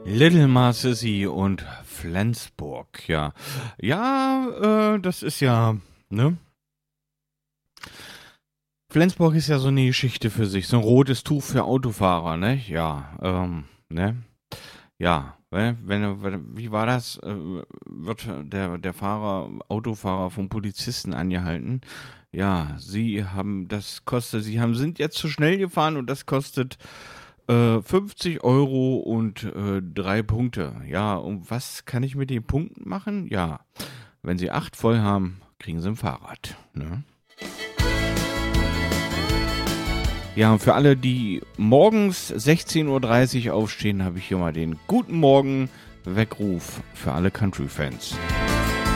Little Marsissi und Flensburg, ja. Ja, das ist ja, ne? Flensburg ist ja so eine Geschichte für sich, so ein rotes Tuch für Autofahrer, ne? Ja, ne? Ja, wie war das? Wird der Autofahrer vom Polizisten angehalten? Ja, sind jetzt zu schnell gefahren und das kostet 50 Euro und 3 Punkte. Ja, und was kann ich mit den Punkten machen? Ja, wenn Sie 8 voll haben, kriegen Sie ein Fahrrad. Ne? Ja, und für alle, die morgens 16:30 Uhr aufstehen, habe ich hier mal den Guten Morgen Weckruf für alle Country-Fans.